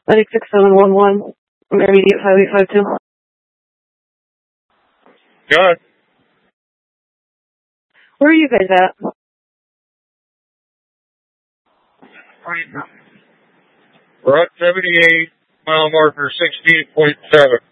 96711, intermediate Highway 52. Good. Where are you guys at? We're at 78, mile marker 68.7.